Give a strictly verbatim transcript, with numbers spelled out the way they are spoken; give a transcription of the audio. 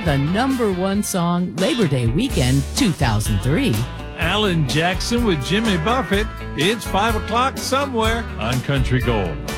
the number one song Labor Day weekend two thousand three. Alan Jackson with Jimmy Buffett. It's five o'clock somewhere on Country Gold.